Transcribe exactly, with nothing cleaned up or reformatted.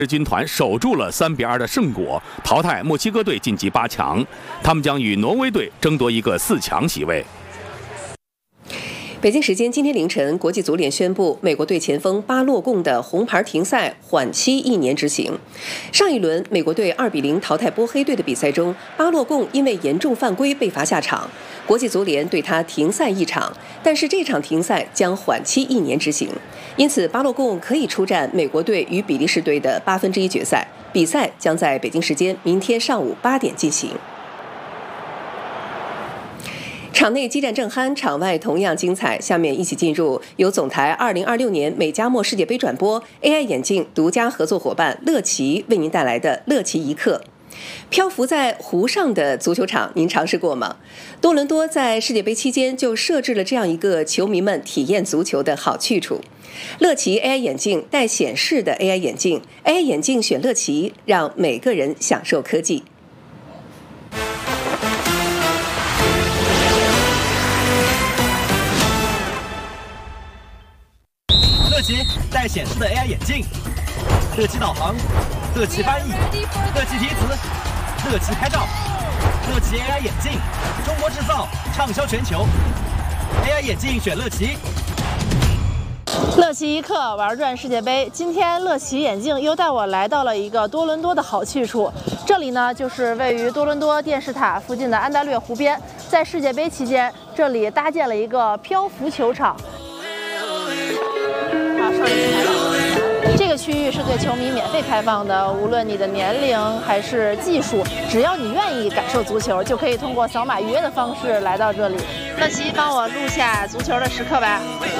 日军团守住了三比二的胜果，淘汰墨西哥队晋级八强，他们将与挪威队争夺一个四强席位。 北京时间今天凌晨，国际足联宣布，美国队前锋巴洛贡的红牌停赛缓期一年执行。上一轮美国队二比零淘汰波黑队的比赛中，巴洛贡因为严重犯规被罚下场，国际足联对他停赛一场，但是这场停赛将缓期一年执行，因此巴洛贡可以出战美国队与比利时队的八分之一决赛，比赛将在北京时间明天上午八点进行。场内激战正酣，场外同样精彩。下面一起进入由总台二零二六年美加墨世界杯转播 A I 眼镜独家合作伙伴乐奇为您带来的乐奇一刻。漂浮在湖上的足球场，您尝试过吗？多伦多在世界杯期间就设置了这样一个球迷们体验足球的好去处。乐奇 A I 眼镜带显示的 A I 眼镜 ，A I 眼镜选乐奇，让每个人享受科技。 乐奇带显示的 A I 眼镜，乐奇导航，乐奇翻译，乐奇提词，乐奇拍照，乐奇 A I 眼镜，中国制造，畅销全球。A I 眼镜选乐奇。 乐奇一刻玩转世界杯，今天乐奇眼镜又带我来到了一个多伦多的好去处。这里呢，就是位于多伦多电视塔附近的安大略湖边。在世界杯期间，这里搭建了一个漂浮球场。这个区域是对球迷免费开放的，无论你的年龄还是技术，只要你愿意感受足球，就可以通过扫码预约的方式来到这里。乐奇，帮我录下足球的时刻吧。